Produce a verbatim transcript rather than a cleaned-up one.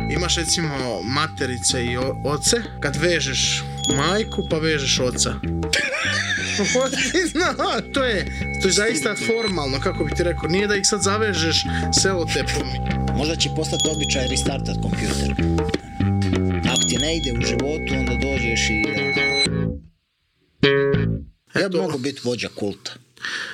Imaš recimo materice i o- oce, kad vežeš majku pa vežeš oca. No, to je, to je zaista formalno, kako bi ti rekao, nije da ih sad zavežeš selotepom. Možda će postati običaj restartat kompjuter. Ako ti ne ide u životu, onda dođeš i... Ja bi Eto. mogu biti vođa kulta.